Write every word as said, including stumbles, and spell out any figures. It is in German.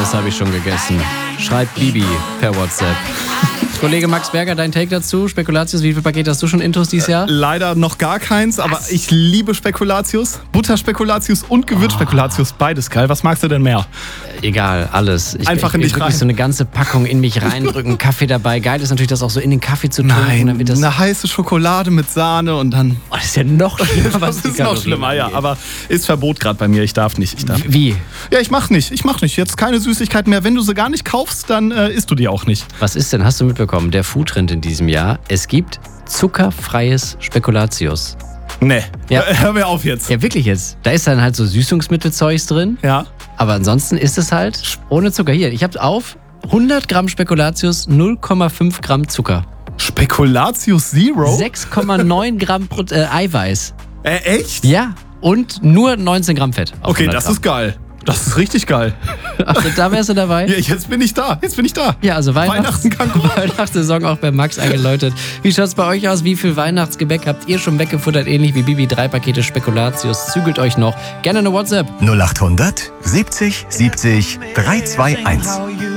Das habe ich schon gegessen. Schreibt Bibi per WhatsApp. Kollege Max Berger, dein Take dazu. Spekulatius, wie viele Pakete hast du schon intus dieses Jahr? Äh, leider noch gar keins, aber Was? ich liebe Spekulatius. Butterspekulatius und Gewürzspekulatius, beides geil. Was magst du denn mehr? Egal, alles. Ich, Einfach ich, in ich dich wirklich rein. so eine ganze Packung in mich reindrücken, Kaffee dabei. Geil ist natürlich, das auch so in den Kaffee zu tun. Nein, Dann wird das, eine heiße Schokolade mit Sahne und dann... oh, das ist ja noch schlimmer, was Das die ist noch Kalorien schlimmer, ja. angeht. Aber ist Verbot gerade bei mir. Ich darf nicht. Ich darf. Wie? Ja, ich mach nicht. Ich mach nicht. Jetzt keine Süßigkeiten mehr. Wenn du sie gar nicht kaufst, dann äh, isst du die auch nicht. Was ist denn, hast du mitbekommen, der Foodtrend in diesem Jahr? Es gibt zuckerfreies Spekulatius. Nee. Ja. Hör, hör mir auf jetzt. Ja, wirklich jetzt. Da ist dann halt so Süßungsmittelzeugs drin. Ja. Aber ansonsten ist es halt ohne Zucker. Hier, ich habe auf hundert Gramm Spekulatius, null Komma fünf Gramm Zucker. Spekulatius Zero? sechs Komma neun Gramm Pro äh, Eiweiß. Äh, echt? Ja, und nur neunzehn Gramm Fett. auf Okay, hundert das Gramm. ist geil. Das ist richtig geil. Also, da wärst du dabei? Ja, jetzt bin ich da. Jetzt bin ich da. Ja, also Weihnachts Weihnachten kann kommen. Weihnachtssaison auch bei Max eingeläutet. Wie schaut's bei euch aus? Wie viel Weihnachtsgebäck habt ihr schon weggefuttert? Ähnlich wie Bibi, drei Pakete Spekulatius. Zügelt euch noch. Gerne eine WhatsApp. null acht hundert siebzig siebzig drei zwei eins.